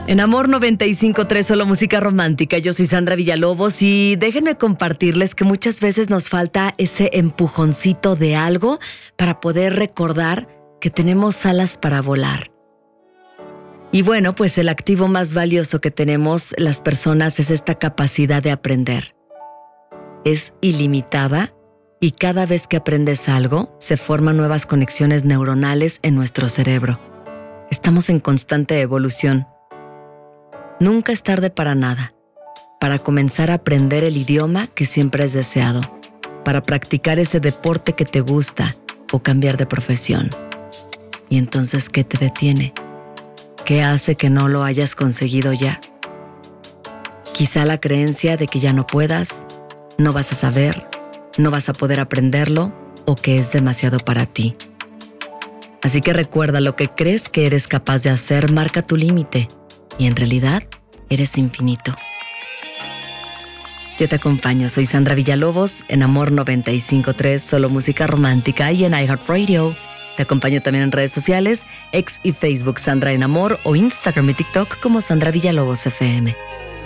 En Amor 95.3, solo música romántica. Yo soy Sandra Villalobos y déjenme compartirles que muchas veces nos falta ese empujoncito de algo para poder recordar que tenemos alas para volar. Y bueno, pues el activo más valioso que tenemos las personas es esta capacidad de aprender. Es ilimitada y cada vez que aprendes algo, se forman nuevas conexiones neuronales en nuestro cerebro. Estamos en constante evolución. Nunca es tarde para nada, para comenzar a aprender el idioma que siempre has deseado, para practicar ese deporte que te gusta o cambiar de profesión. ¿Y entonces qué te detiene? ¿Qué hace que no lo hayas conseguido ya? Quizá la creencia de que ya no puedas, no vas a saber, no vas a poder aprenderlo o que es demasiado para ti. Así que recuerda, lo que crees que eres capaz de hacer marca tu límite. Y en realidad, eres infinito. Yo te acompaño, soy Sandra Villalobos, en Amor 95.3, solo música romántica, y en iHeartRadio. Te acompaño también en redes sociales, X y Facebook Sandra en Amor, o Instagram y TikTok como Sandra Villalobos FM.